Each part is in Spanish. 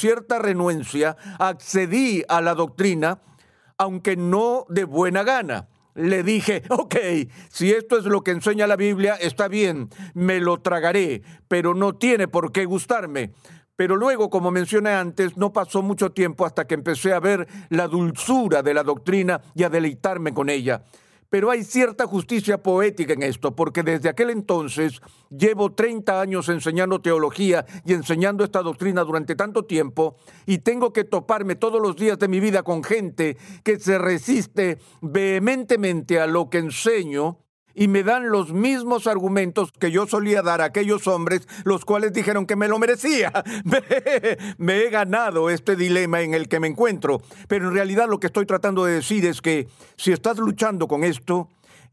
cierta renuencia, accedí a la doctrina, aunque no de buena gana. Le dije, ok, si esto es lo que enseña la Biblia, está bien, me lo tragaré, pero no tiene por qué gustarme. Pero luego, como mencioné antes, no pasó mucho tiempo hasta que empecé a ver la dulzura de la doctrina y a deleitarme con ella. Pero hay cierta justicia poética en esto, porque desde aquel entonces llevo 30 años enseñando teología y enseñando esta doctrina durante tanto tiempo, y tengo que toparme todos los días de mi vida con gente que se resiste vehementemente a lo que enseño y me dan los mismos argumentos que yo solía dar a aquellos hombres, los cuales dijeron que me lo merecía. Me he ganado este dilema en el que me encuentro, pero en realidad lo que estoy tratando de decir es que si estás luchando con esto,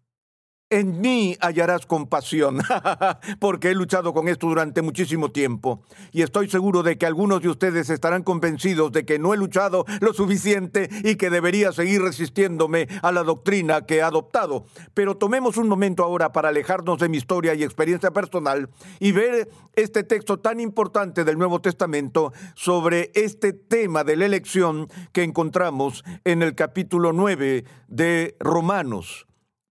en mí hallarás compasión, porque he luchado con esto durante muchísimo tiempo. Y estoy seguro de que algunos de ustedes estarán convencidos de que no he luchado lo suficiente y que debería seguir resistiéndome a la doctrina que he adoptado. Pero tomemos un momento ahora para alejarnos de mi historia y experiencia personal y ver este texto tan importante del Nuevo Testamento sobre este tema de la elección que encontramos en el capítulo 9 de Romanos.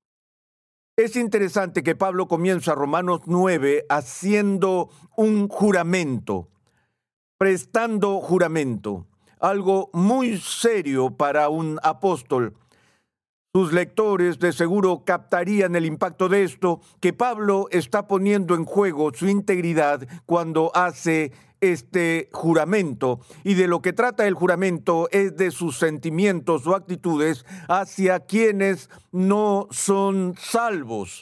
Es interesante que Pablo comienza Romanos 9 haciendo un juramento, prestando juramento, algo muy serio para un apóstol. Sus lectores de seguro captarían el impacto de esto, que Pablo está poniendo en juego su integridad cuando hace este juramento, y de lo que trata el juramento es de sus sentimientos o actitudes hacia quienes no son salvos.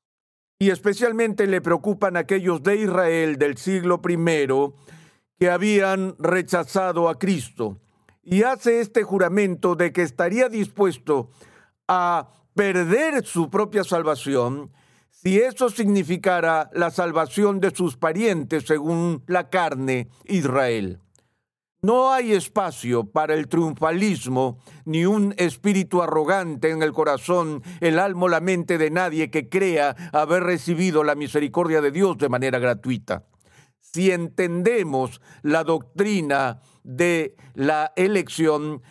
Y especialmente le preocupan aquellos de Israel del siglo I que habían rechazado a Cristo. Y hace este juramento de que estaría dispuesto a perder su propia salvación si eso significara la salvación de sus parientes según la carne, Israel. No hay espacio para el triunfalismo ni un espíritu arrogante en el corazón, el alma o la mente de nadie que crea haber recibido la misericordia de Dios de manera gratuita. Si entendemos la doctrina de la elección,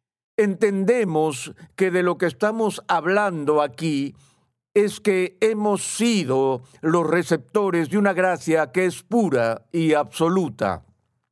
entendemos que de lo que estamos hablando aquí es que hemos sido los receptores de una gracia que es pura y absoluta.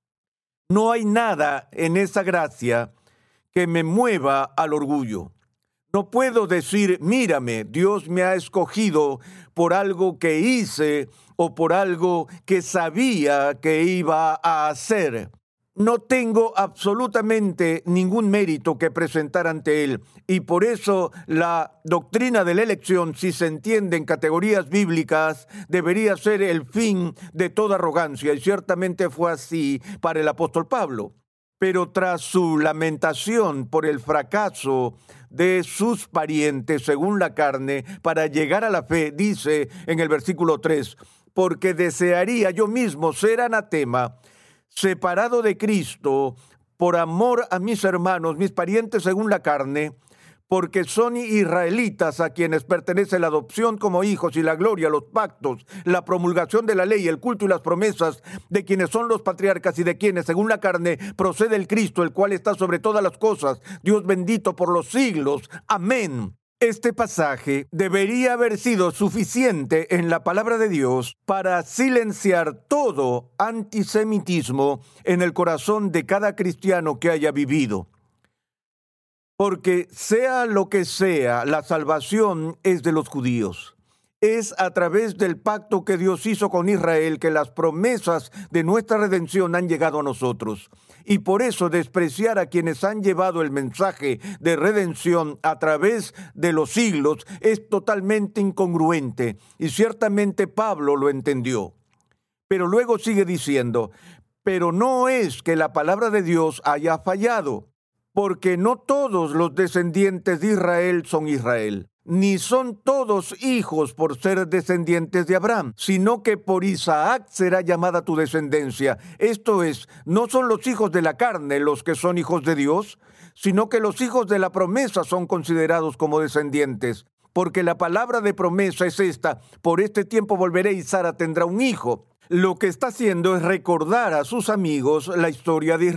No hay nada en esa gracia que me mueva al orgullo. No puedo decir, mírame, Dios me ha escogido por algo que hice o por algo que sabía que iba a hacer. No tengo absolutamente ningún mérito que presentar ante Él, y por eso la doctrina de la elección, si se entiende en categorías bíblicas, debería ser el fin de toda arrogancia, y ciertamente fue así para el apóstol Pablo. Pero tras su lamentación por el fracaso de sus parientes según la carne para llegar a la fe, dice en el versículo 3, porque desearía yo mismo ser anatema, separado de Cristo, por amor a mis hermanos, mis parientes según la carne, porque son israelitas a quienes pertenece la adopción como hijos y la gloria, los pactos, la promulgación de la ley, el culto y las promesas, de quienes son los patriarcas y de quienes según la carne procede el Cristo, el cual está sobre todas las cosas, Dios bendito por los siglos. Amén. Este pasaje debería haber sido suficiente en la palabra de Dios para silenciar todo antisemitismo en el corazón de cada cristiano que haya vivido. Porque sea lo que sea, la salvación es de los judíos. Es a través del pacto que Dios hizo con Israel que las promesas de nuestra redención han llegado a nosotros. Y por eso despreciar a quienes han llevado el mensaje de redención a través de los siglos es totalmente incongruente. Y ciertamente Pablo lo entendió. Pero luego sigue diciendo, pero no es que la palabra de Dios haya fallado, porque no todos los descendientes de Israel son Israel, ni son todos hijos por ser descendientes de Abraham, sino que por Isaac será llamada tu descendencia. Esto es, no son los hijos de la carne los que son hijos de Dios, sino que los hijos de la promesa son considerados como descendientes. Porque la palabra de promesa es esta, por este tiempo volveré y Sara tendrá un hijo. Lo que está haciendo es recordar a sus amigos la historia de Israel.